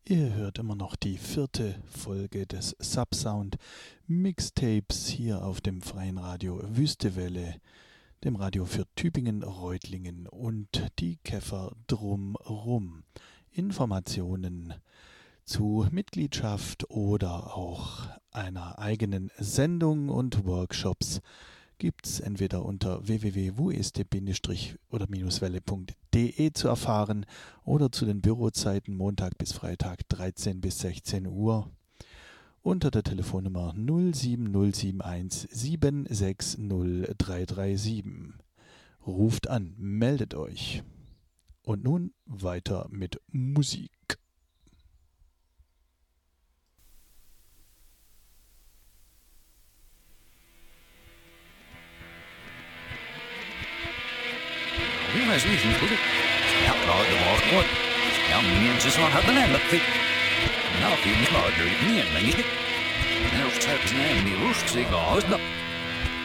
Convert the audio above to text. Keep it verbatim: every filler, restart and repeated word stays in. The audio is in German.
Ihr hört immer noch die vierte Folge des Subsound Mixtapes hier auf dem freien Radio Wüstewelle, dem Radio für Tübingen, Reutlingen und die Käfer drumrum. Informationen zu Mitgliedschaft oder auch einer eigenen Sendung und Workshops gibt's entweder unter w w w punkt w u s t oder welle punkt d e zu erfahren oder zu den Bürozeiten Montag bis Freitag dreizehn bis sechzehn Uhr unter der Telefonnummer null sieben null sieben eins sieben sechs null drei drei sieben. Ruft an, meldet euch. Und nun weiter mit Musik. Wie weiß ich nicht, gut. Ja, da gemacht worden. Ja, mir ist es noch hat man nicht. Na, viel nicht mal durch mir, wenn ich. Nervt halt schnell, mir ruft sich aus.